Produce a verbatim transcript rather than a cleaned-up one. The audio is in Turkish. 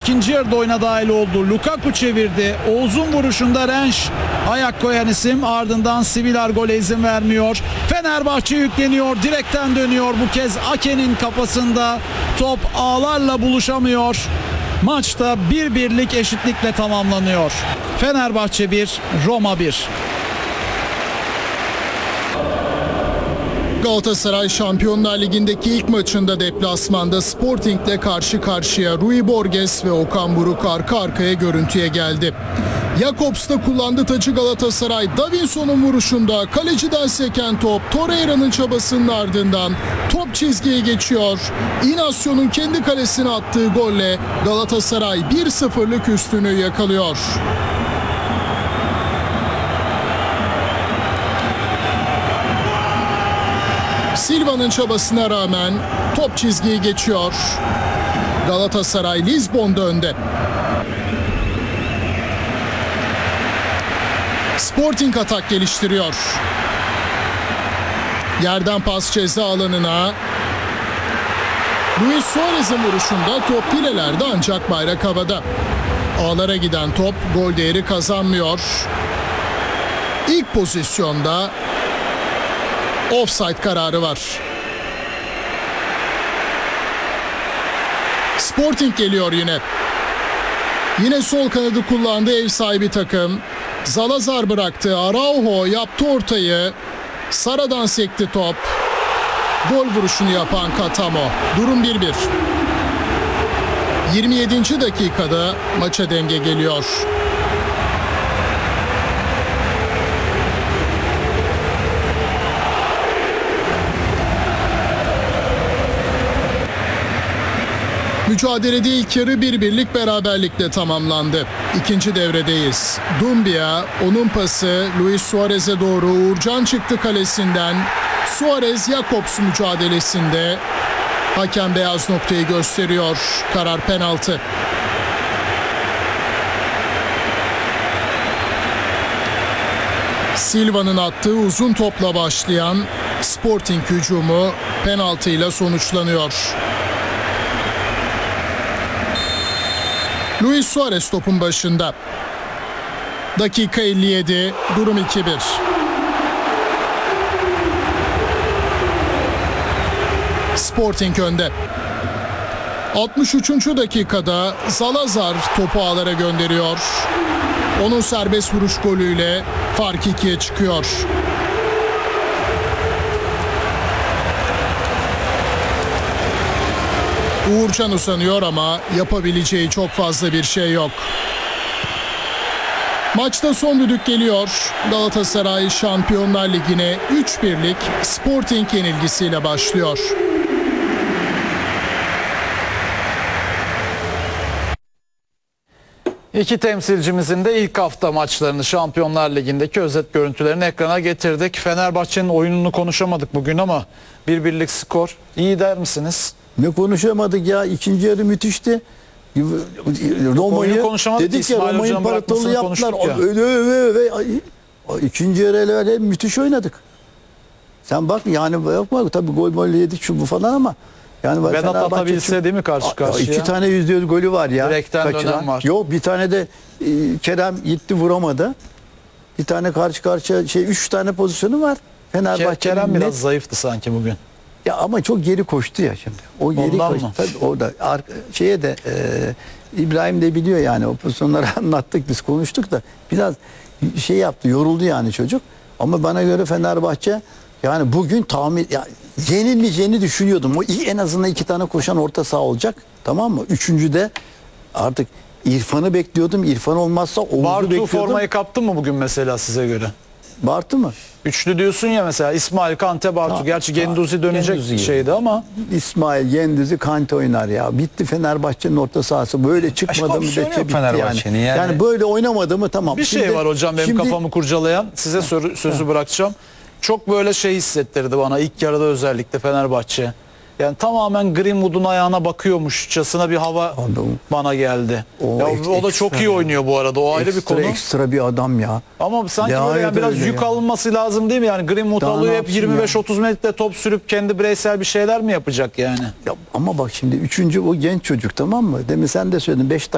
ikinci yarıda oyuna dahil oldu. Lukaku çevirdi. Oğuz'un vuruşunda Renş ayak koyan isim, ardından Sivilar gole izin vermiyor. Fenerbahçe yükleniyor. Direkten dönüyor. Bu kez Ake'nin kafasında top ağlarla buluşamıyor. Maçta bir birlik eşitlikle tamamlanıyor. Fenerbahçe bir, Roma bir. Galatasaray Şampiyonlar Ligi'ndeki ilk maçında deplasmanda Sporting'le karşı karşıya. Rui Borges ve Okan Buruk arka arkaya görüntüye geldi. Jakobs'ta kullandı tacı Galatasaray. Davinson'un vuruşunda kaleciden seken top Torreira'nın çabasının ardından top çizgiye geçiyor. Inaccio'nun kendi kalesine attığı golle Galatasaray bir sıfırlık üstünlüğü yakalıyor. Silva'nın çabasına rağmen top çizgiyi geçiyor. Galatasaray Lizbon'da önde. Sporting atak geliştiriyor. Yerden pas ceza alanına. Luis Suarez'in vuruşunda top pilelerde ancak bayrak havada. Ağlara giden top gol değeri kazanmıyor. İlk pozisyonda offside kararı var. Sporting geliyor yine. Yine sol kanadı kullandı ev sahibi takım. Zalazar bıraktı. Araujo yaptı ortayı. Sara'dan sekti top. Gol vuruşunu yapan Katamo. Durum bir bir. yirmi yedinci dakikada maça denge geliyor. Mücadelede ilk yarı bir birlik beraberlikle tamamlandı. İkinci devredeyiz. Doumbia, onun pası Luis Suarez'e doğru. Uğurcan çıktı kalesinden. Suarez Jakobs mücadelesinde. Hakem beyaz noktayı gösteriyor. Karar penaltı. Silva'nın attığı uzun topla başlayan Sporting hücumu penaltıyla sonuçlanıyor. Luis Suarez topun başında. Dakika elli yedi, durum iki bir. Sporting önde. altmış üçüncü dakikada Zalazar topu ağlara gönderiyor. Onun serbest vuruş golüyle fark ikiye çıkıyor. Uğurcan uzanıyor ama yapabileceği çok fazla bir şey yok. Maçta son düdük geliyor. Galatasaray Şampiyonlar Ligi'ne üç birlik Sporting yenilgisiyle başlıyor. İki temsilcimizin de ilk hafta maçlarını, Şampiyonlar Ligi'ndeki özet görüntülerini ekrana getirdik. Fenerbahçe'nin oyununu konuşamadık bugün ama bir birlik skor. İyi der misiniz? Ne konuşamadık ya, ikinci yarı müthişti. Roma'yı dedik ya, Roma İmparatorluğu yaptılar. Öyle öyle öyle. İkinci yarı öyle müthiş oynadık. Sen bak yani bak tabii gol gol yedik şu bu falan ama yani Vedat atabilse çok, değil mi karşı karşıya? İki tane yüzde yüz golü var ya. Direkten dönen var. Yok bir tane de e, Kerem gitti vuramadı. Bir tane karşı karşıya şey üç tane pozisyonu var. Fenerbahçe'nin Kerem biraz net, zayıftı sanki bugün. ya ama çok geri koştu ya şimdi. O geri Ondan koştu. mı? Tabii orada şeye de e, İbrahim de biliyor yani, o pozisyonları anlattık biz, konuştuk da biraz şey yaptı, yoruldu yani çocuk. Ama bana göre Fenerbahçe yani bugün tahmin ya, yenilmeyeceğini düşünüyordum. O en azından iki tane koşan orta saha olacak. Tamam mı? Üçüncü de artık İrfan'ı bekliyordum. İrfan olmazsa Oğuz'u Bartu bekliyordum. formayı kaptı mı bugün mesela size göre? Bartu mu? Üçlü diyorsun ya mesela, İsmail, Kante, Bartu. Ta, Gerçi ta, Genduzi dönecek Genduzi şeydi ama. İsmail, Genduzi, Kante oynar ya. Bitti Fenerbahçe'nin orta sahası. Böyle çıkmadı mı opsiyonu da yok bitti yani. Fenerbahçe'nin yani. yani. böyle oynamadı mı tamam. Bir şey Şimdi- var hocam benim şimdi- kafamı kurcalayan. Size sor- sözü bırakacağım. Çok böyle şey hissettirdi bana ilk yarıda özellikle Fenerbahçe. Yani tamamen Greenwood'un ayağına bakıyormuşçasına bir hava Adam- bana geldi. O Ya, ek- o da çok ekstra iyi ya. oynuyor bu arada. O ayrı bir Ekstra konu. ekstra bir adam ya. Ama sanki Ya, böyle yani evet biraz öyle yük ya. alınması lazım değil mi? Yani Greenwood Daha alıyor ne hep yapsın yirmi beş ya? otuz metre top sürüp kendi bireysel bir şeyler mi yapacak yani? Ya ama bak şimdi üçüncü o genç çocuk, tamam mı? Demin sen de söyledin, beş